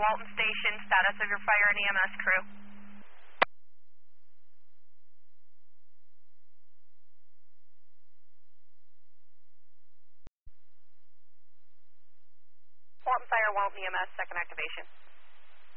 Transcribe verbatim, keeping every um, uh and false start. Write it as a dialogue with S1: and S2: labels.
S1: Walton Station, status of your fire and E M S crew. Walton Fire, Walton E M S, second activation.